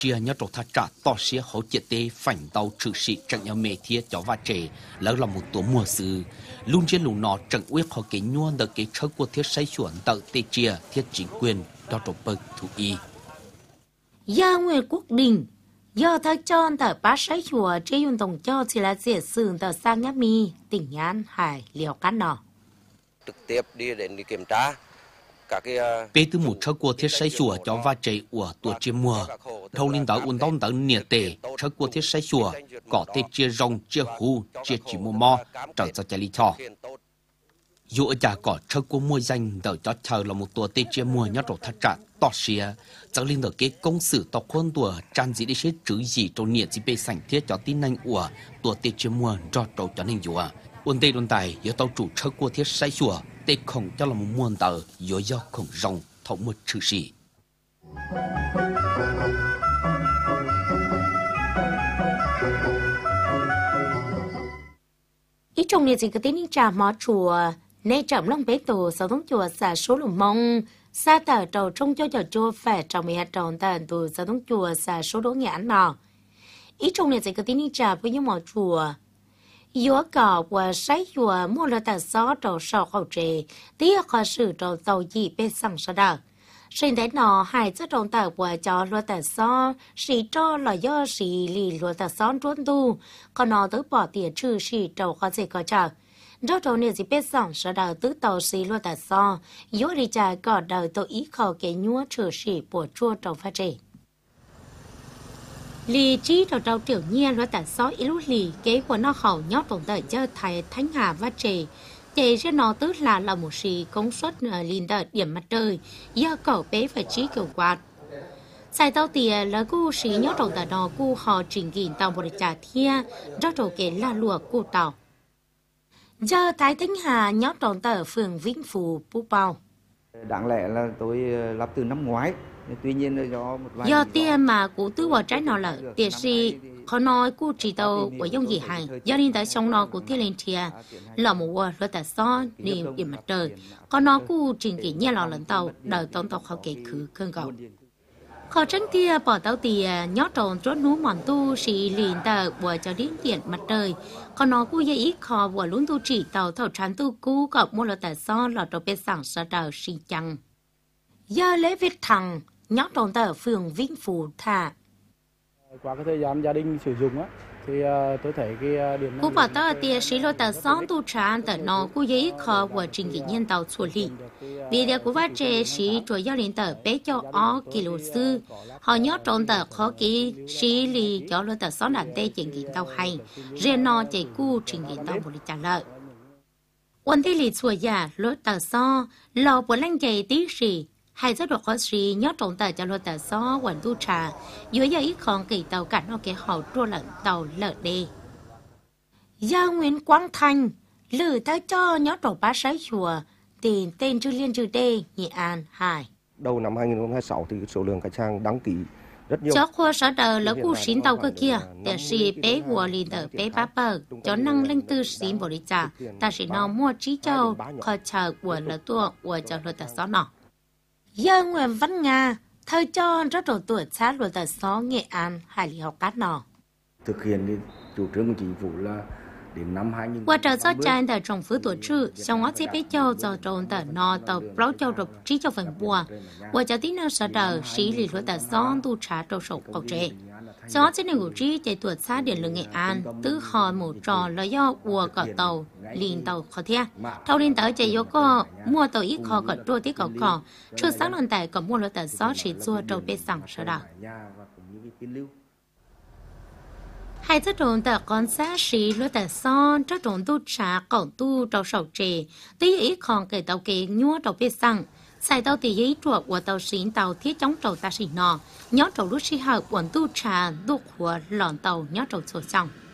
chia nhớ trục thắt trả to xía hỗ trợ tê phảnh tàu trừ sĩ trận nhau mê thiết cho va trẻ lỡ là một tổ mùa sư luôn trên lũ nọ trận quyết họ cái nhuôn được cái车của thiết say chuẩn tự tê chia thiết chính quyền cho trục bậc thủ y. Gia Nguyễn Quốc Đình do thầy chọn tại bát say chùa chế dùng tổng cho chỉ là dễ sử tại sang Nhã Mi tỉnh An Hải Liêu Cát nọ. Trực tiếp đi đến đi kiểm tra. Bê từ một车của thiết say chùa cho va chạy của tuổi chia mùa, thâu linh đạo 운동等nhiệt tệ,车của thiết say chùa, có thể chia rong, chia hú, chia chỉ mùa mò, trở ra chạy lý cho. Dù ở nhà có车của mùa danh đỡ cho chờ là một tuổi tê chia mùa nhớ trổ thắt trả, tỏ xìa, chẳng linh được cái công sự tỏ khuôn tuổi, trang gì đi xế chữ gì trong nhiệt gì bê sảnh thiết cho tin anh của tuổi tê chia mùa cho trổ cho nên dù à. Ôn tê đồn tài, yếu tàu chủ车của thiết say chùa, tê không cho là một muôn tờ, yếu do không rong, thấu một chữ sĩ. Ý trong này chỉ có tin trả mỏ chùa, nên chậm lòng bế tổ sáu thống chùa xả số lùm mông, xa tờ trầu trong cho chùa phải trong mì hạt tròn tần tù sáu thống chùa xả số đỗ nhãn nọ. Ý trong này chỉ có tin trả với những mỏ chùa. Yếu cỏ và sáy chùa mua là tờ xó trầu sọ khẩu trề, tí khó sử trầu tàu gì bê sẵn sọ đờ. Sinh thế nọ hai chất trồng tờ và cho lúa tờ xó, xì cho là do xì lì lúa tờ xó truôn tu, còn nó tới bỏ tiền trừ xì trầu khó gì có chờ. Rau trầu này gì bê sẵn sọ đờ tứ tàu xì lúa tờ xó, yếu đi trả cỏ đời tổ ý khẩu kế nhúa trừ xì bùa chua trầu phát trề. Lì trí trầu trầu tiểu nhiên lúa tờ xó ý lúc lì kế của nó khẩu nhót trồng tờ cho thầy thánh hà phát trề. Chỉ cho nó tức là một xì công suất lên đợt điểm mặt trời, do cậu bé phải trí kiểu quạt. Sai tao tìa là cô xí nhót trồng tờ nó cô họ trình gìn tàu một trả thia, do trầu kế là lùa cô tàu. Giờ Thái Thánh Hà nhót trồng tờ phường Vĩnh Phú, Phú Bảo. Đáng lẽ là tôi lập từ năm ngoái, tuy nhiên do một vài do tia mà cụ tư vào trái nó là tia si khó nói cụ chỉ tàu của dòng gì hàng do nên tại trong nó cụ thiên lên thìa là một rồi tại sao niềm điểm mặt trời còn nó cụ trình kỹ nhẹ lò lần tàu đời tông tàu khó kể khứ cơn gạo khó tránh tia bỏ tàu tìa nhót tròn chốt núi mòn tu xì liền tờ vừa cho đến điện mặt trời còn nó cụ dây ít khó vừa luôn tu chỉ tàu thầu trán tu cú gặp mua là tại sao là trâu bê sẵn sợ đời xì chăng do lễ Việt thằng nhót tròn tờ phường Vĩnh Phú thả. Qua cái thời gian gia đình sử dụng á thì tôi thấy cái điểm cú bảo tờ tia sĩ lô tờ sáng tu tràn tờ nó cú giấy khó của trình kỷ nhân tàu处理vì điều của vắt chế sĩ chủ giao liên tờ bé cho ó kỳ lô sư họ nhót tròn tờ khó kỹ sĩ lì cho lô tờ sáng đàn tê trình kỷ tàu hay riêng nó chạy cú trình kỷ tàu một trả lợi quân thế lì chùa giả lô tờ so lò của lăng chạy tí sĩ hai rất được khó xí nhớ trồng tờ cho lô tờ xó quần tu trà dưới giờ ít còn kỳ tàu cảnh nó cái hậu trua lợn tàu lợn đê gia Nguyễn Quang Thành lử ta cho nhớ trồng bá sái chùa tiền tên chữ liên chữ đê Nghệ An Hải Đầu năm 2026 thì số lượng khách hàng đăng ký rất nhiều. Cho khoa sở đờ là khu xín tàu cơ kia để xì bé của liền tờ bé bá bờ cho năng lên tư xín bộ đi trả ta sẽ nó mua trí châu khó chờ của là tua của cho lô tờ xó nọ. Gia Nguyễn Văn Nga, thời cho rất đầu tuổi sát luật tờ xó Nghệ An, Hải Lý học cát nọ. thực hiện chủ trương của chính phủ là đến năm 2000. Qua trở do trai tờ trong phứ tổ trừ, xong ngó chế bé châu do trồn tờ nọ tờ báo châu rụp trí cho phần bùa. Qua trở tí nơ sở tờ, sĩ lý luật tờ xó tu trả trâu sổ cầu trẻ. Xong ngó chế này ngủ trí chạy tuổi sát điện lực Nghệ An, tứ hỏi một trò là do ua cọ tàu, liền tàu khó thia. Thâu lên tờ chạy vô có mua tàu ít khó cọ trô tí cọ, chưa sáng lần tài có mua luật tờ xó sĩ xua trâu bê sẵn sở đảo. Hai chất trộn tờ con xa xí lúa tờ son, chất trộn tu trả cổng tu trâu sầu trề, tí ý còn kể tàu kê nhua trâu bê xăng. Xài tàu tí ý chuộc của tàu xín tàu thiết chống trâu ta xỉ nọ, nhó trâu lúc xí hợp quần tu trả đục của lòn tàu nhó trâu sổ xong.